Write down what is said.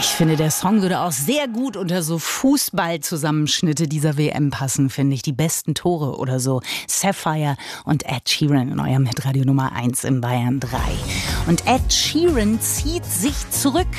Ich finde, der Song würde auch sehr gut unter so Fußballzusammenschnitte dieser WM passen, finde ich. Die besten Tore oder so. Sapphire und Ed Sheeran in eurem Hitradio Nummer 1 in Bayern 3. Und Ed Sheeran zieht sich zurück.